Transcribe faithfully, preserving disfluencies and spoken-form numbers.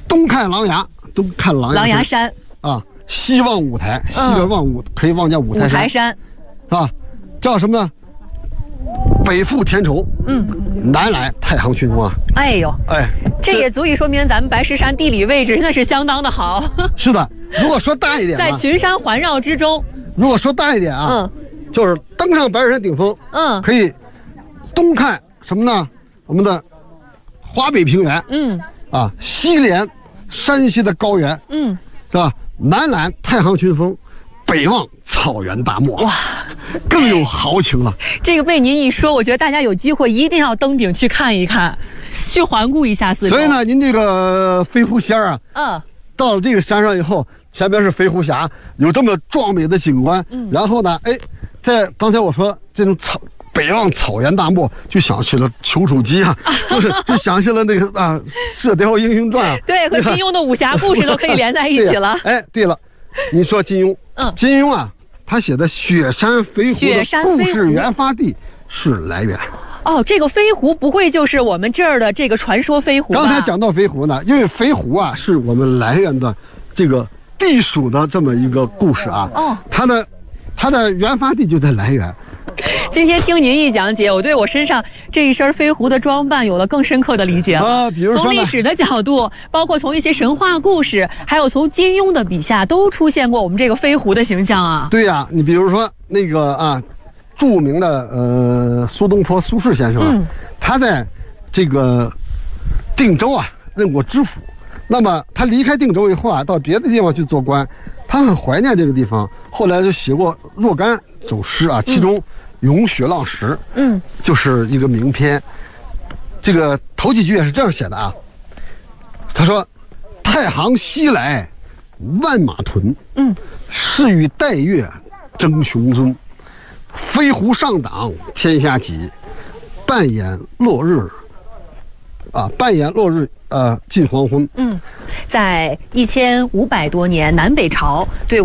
东看狼牙，东看狼牙狼牙山啊，西望五台，西边望五、嗯、可以望见五台山， 五台山啊，叫什么呢？北赴田畴，嗯，南来太行群峰啊！ 哎呦， 哎， 这也足以说明咱们白石山地理位置那是相当的好。 是的，如果说大一点， 在群山环绕之中。 如果说大一点啊，嗯，就是登上白石山顶峰， 嗯， 可以东看什么呢？我们的华北平原， 嗯， 啊，西连山西的高原， 嗯， 是吧？南览太行群峰，北望草原大漠，哇，更有豪情了。 这个被您一说，我觉得大家有机会一定要登顶去看一看，去环顾一下四周。 所以呢，您这个飞狐仙啊， 嗯， 到了这个山上以后，前边是飞狐峡，有这么壮美的景观，嗯，然后呢，哎，在刚才我说这种草北望草原大漠，就想起了丘处机啊，就就想起了那个啊《射雕英雄传》啊， 对，和金庸的武侠故事都可以连在一起了。 哎，对了，你说金庸，嗯，金庸啊，他写的《雪山飞狐》的故事原发地是来源。 哦，这个飞狐不会就是我们这儿的这个传说飞狐吧？ 刚才讲到飞狐呢，因为飞狐啊是我们来源的这个地属的这么一个故事啊，哦，它的它的原发地就在来源。 今天听您一讲解，我对我身上这一身飞狐的装扮有了更深刻的理解了。 啊，比如说从历史的角度，包括从一些神话故事，还有从金庸的笔下，都出现过我们这个飞狐的形象啊。 对呀、啊，你比如说那个啊，著名的呃苏东坡苏轼先生啊，嗯、他在这个定州啊任过知府，那么他离开定州以后啊，到别的地方去做官，他很怀念这个地方，后来就写过若干首诗啊，其中。嗯咏雪浪时，嗯，就是一个名篇。这个头几句也是这样写的啊。他说：“太行西来万马屯，嗯，是与带月争雄尊。飞狐上党天下己，半掩落日，啊，半掩落日，呃，近黄昏。” 嗯，在一千五百多年南北朝对。